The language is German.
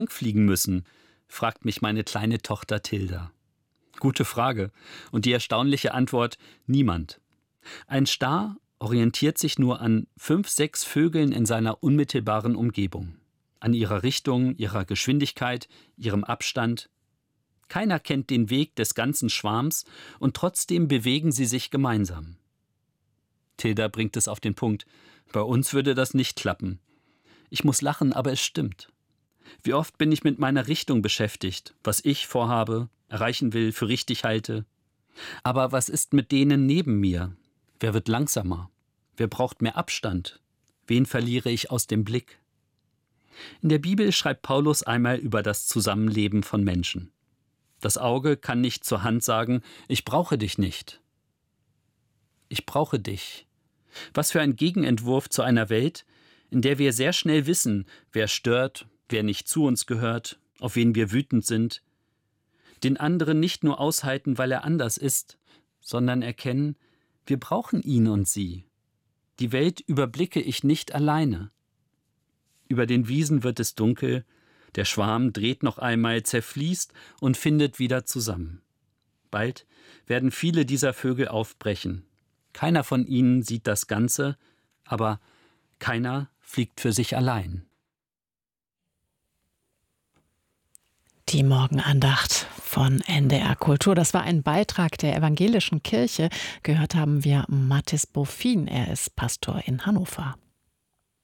fliegen müssen, fragt mich meine kleine Tochter Tilda. Gute Frage. Und die erstaunliche Antwort: niemand. Ein Star orientiert sich nur an 5, 6 Vögeln in seiner unmittelbaren Umgebung. An ihrer Richtung, ihrer Geschwindigkeit, ihrem Abstand. Keiner kennt den Weg des ganzen Schwarms und trotzdem bewegen sie sich gemeinsam. Tilda bringt es auf den Punkt. Bei uns würde das nicht klappen. Ich muss lachen, aber es stimmt. Wie oft bin ich mit meiner Richtung beschäftigt, was ich vorhabe, erreichen will, für richtig halte. Aber was ist mit denen neben mir? Wer wird langsamer? Wer braucht mehr Abstand? Wen verliere ich aus dem Blick? In der Bibel schreibt Paulus einmal über das Zusammenleben von Menschen. Das Auge kann nicht zur Hand sagen: ich brauche dich nicht. Ich brauche dich. Was für ein Gegenentwurf zu einer Welt, in der wir sehr schnell wissen, wer stört, wer nicht zu uns gehört, auf wen wir wütend sind. Den anderen nicht nur aushalten, weil er anders ist, sondern erkennen, wir brauchen ihn und sie. Die Welt überblicke ich nicht alleine. Über den Wiesen wird es dunkel, der Schwarm dreht noch einmal, zerfließt und findet wieder zusammen. Bald werden viele dieser Vögel aufbrechen. Keiner von ihnen sieht das Ganze, aber keiner fliegt für sich allein. Die Morgenandacht von NDR Kultur. Das war ein Beitrag der Evangelischen Kirche. Gehört haben wir Mathis Boffin. Er ist Pastor in Hannover.